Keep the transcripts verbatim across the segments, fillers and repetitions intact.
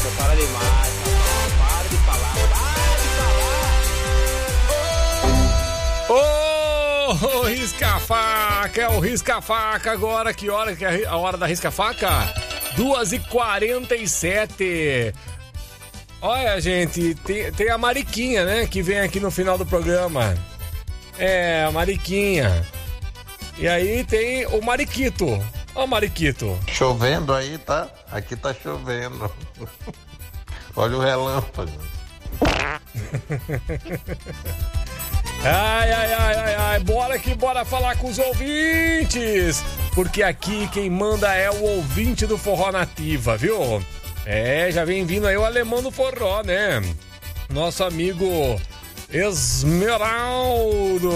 você fala demais, tá bom? Para de falar, para de falar. Ô, oh, risca-faca, é o risca-faca agora. Que hora que é a hora da risca-faca? duas e quarenta e sete. Olha, gente, tem, tem a Mariquinha, né? Que vem aqui no final do programa. É, a Mariquinha. E aí tem o Mariquito. Ó o Mariquito. Chovendo aí, tá? Aqui tá chovendo. Olha o relâmpago. Ai, ai, ai, ai, ai, bora que bora falar com os ouvintes, porque aqui quem manda é o ouvinte do Forró Nativa, viu? É, já vem vindo aí o alemão do forró, né? Nosso amigo Esmeraldo.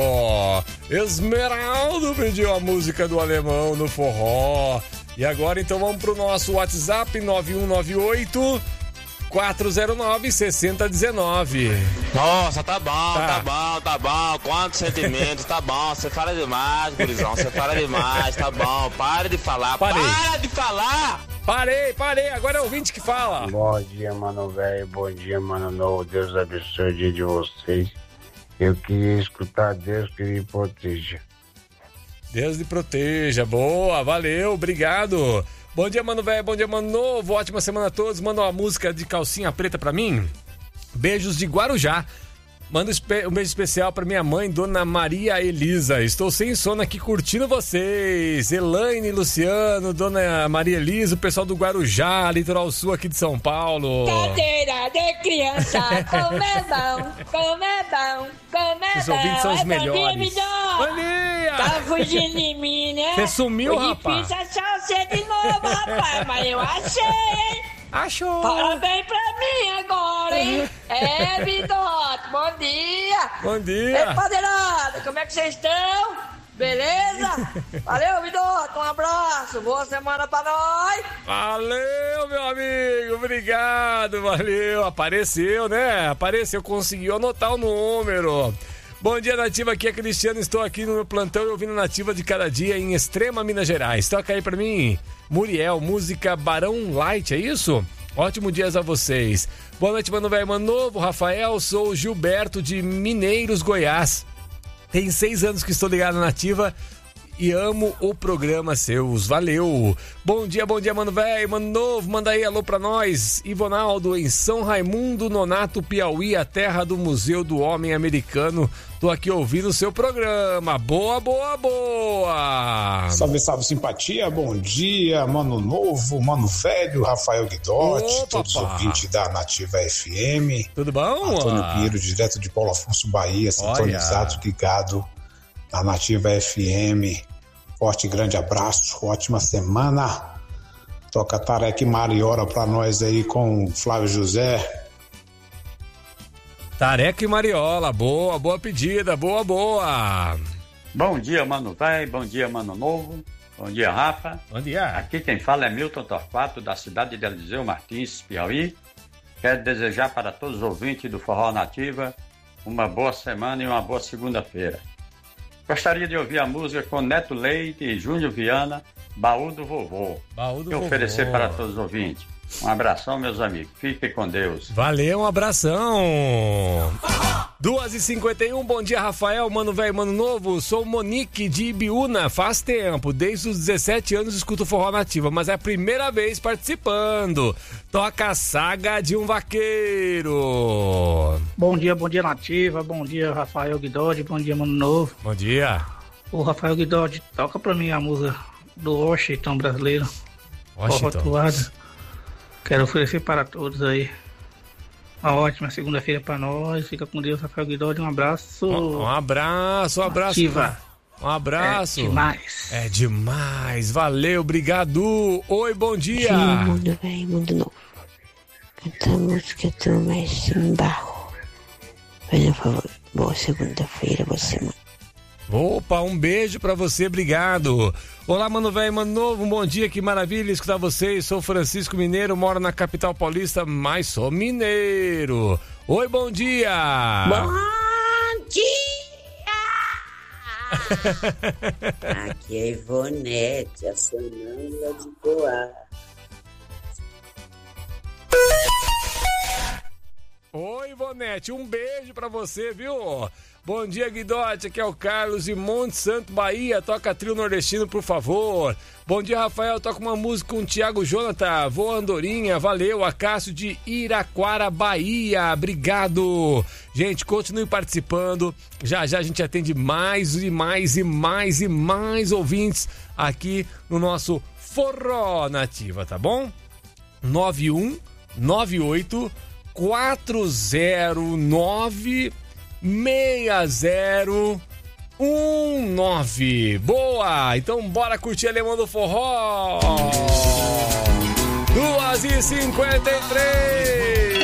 Esmeraldo pediu a música do alemão no forró. E agora então vamos pro nosso WhatsApp nove um nove oito quatro zero nove, seis zero um nove. Nossa, tá bom, Tá. tá, bom, tá bom. Quantos sentimentos, tá bom. Você fala demais, gurizão. Você fala demais, tá bom. Para de falar, Parei. para de falar. Parei, parei, agora é o ouvinte que fala. Bom dia, mano velho. Bom dia, mano novo. Deus abençoe o dia de vocês. Eu queria escutar Deus que lhe proteja. Deus lhe proteja, boa, valeu, obrigado. Bom dia, mano velho, bom dia, mano novo, ótima semana a todos. Manda uma música de calcinha preta pra mim. Beijos de Guarujá. Manda um beijo especial pra minha mãe, Dona Maria Elisa. Estou sem sono aqui curtindo vocês. Elaine, Luciano, Dona Maria Elisa, o pessoal do Guarujá, Litoral Sul aqui de São Paulo. Cadeira de criança, como é bom, como é bom, como é bom. Os ouvintes são os É melhores. Bom dia, Midão. Bom dia. Tá fugindo de mim, né? Você sumiu, Foi rapaz. difícil achar você de novo, rapaz, mas eu achei, hein? Achou. Fala bem pra mim agora, hein? É, Vidoto, bom dia. Bom Ei, dia. Padeirada, como é que vocês estão? Beleza? Valeu, Vidoto, um abraço, boa semana pra nós. Valeu, meu amigo, obrigado, valeu. Apareceu, né? Apareceu, conseguiu anotar o número. Bom dia, Nativa, aqui é Cristiano, estou aqui no meu plantão e ouvindo Nativa de cada dia em Extrema, Minas Gerais. Toca aí pra mim, Muriel, música Barão Light, é isso? Ótimo dia a vocês. Boa noite, mano velho, mano novo, Rafael, sou o Gilberto de Mineiros, Goiás. Tem seis anos que estou ligado na Nativa e amo o programa seus. Valeu. Bom dia, bom dia, mano velho, mano novo. Manda aí alô pra nós. Ivonaldo, em São Raimundo, Nonato, Piauí, a terra do Museu do Homem Americano. Tô aqui ouvindo o seu programa. Boa, boa, boa. Salve, salve, simpatia. Bom dia, mano novo, mano velho, Rafael Guidotti, Ô, todos os papá. ouvintes da Nativa F M. Tudo bom? Antônio Pinheiro, direto de Paulo Afonso, Bahia, sintonizado, ligado na Nativa F M. Forte e grande abraço, ótima semana. Toca Tareca e Mariora pra nós aí com Flávio José. Tareca e Mariola, boa, boa pedida, boa, boa. Bom dia, mano velho, bom dia, mano novo, bom dia, Rafa. Bom dia. Aqui quem fala é Milton Torquato, da cidade de Eliseu Martins, Piauí. Quero desejar para todos os ouvintes do Forró Nativa uma boa semana e uma boa segunda-feira. Gostaria de ouvir a música com Neto Leite e Júnior Viana, Baú do Vovô. Baú do e Vovô. oferecer para todos os ouvintes. Um abração, meus amigos. Fiquem com Deus. Valeu, um abração. duas e cinquenta e um, bom dia, Rafael, mano velho, mano novo. Sou Monique de Ibiúna, faz tempo. Desde os dezessete anos escuto Forró Nativa, mas é a primeira vez participando. Toca a Saga de um Vaqueiro. Bom dia, bom dia, Nativa. Bom dia, Rafael Guidotti. Bom dia, mano novo. Bom dia. Ô, Rafael Guidotti, toca pra mim a música do Washington brasileiro. Washington. Rotuado. Quero oferecer para todos aí uma ótima segunda-feira para nós. Fica com Deus, Rafael Guidotti. Um abraço. Um, um abraço, um abraço. Nativa. Um abraço. É demais. É demais. Valeu, obrigado. Oi, bom dia. Sim, mundo velho, mundo novo. Canta a música do Mestre Barro. Por favor, boa segunda-feira, boa semana. Opa, um beijo pra você, obrigado. Olá, mano velho, mano novo, bom dia, que maravilha escutar vocês. Sou Francisco Mineiro, moro na capital paulista, mas sou mineiro. Oi, bom dia. Bom dia! Aqui é Ivonete, a sonâmbula de Goiás. Oi, Ivonete, um beijo pra você, viu? Bom dia, Guidote, aqui é o Carlos de Monte Santo, Bahia. Toca trio nordestino, por favor. Bom dia, Rafael, toca uma música com o Thiago Jonathan. Vou Andorinha, valeu. Acácio de Iraquara, Bahia, obrigado. Gente, continue participando. Já já a gente atende mais e mais e mais e mais ouvintes aqui no nosso Forró Nativa, tá bom? nove um nove oito quatro zero nove seis zero um nove. Boa! Então bora curtir Alemão do Forró! duas e cinquenta e três.